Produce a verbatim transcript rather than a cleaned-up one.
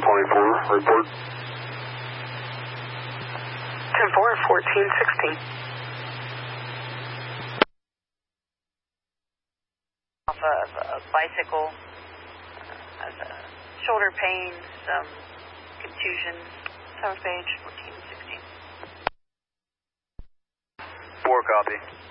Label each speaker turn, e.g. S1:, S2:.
S1: twenty-four, report.
S2: ten four, fourteen sixteen.
S3: Off of a bicycle, uh, has a shoulder pain, some contusion. South page, fourteen sixteen.
S1: Four copy.